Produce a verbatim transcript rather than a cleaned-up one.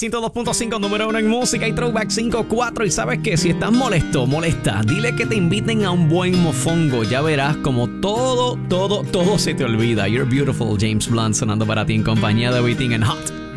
ciento dos punto cinco, número uno en música y Throwback cinco cuatro. Y sabes que si estás molesto, molesta, dile que te inviten a un buen mofongo. Ya verás como todo, todo, todo se te olvida. You're beautiful, James Blunt, sonando para ti en compañía de Waiting and Hot.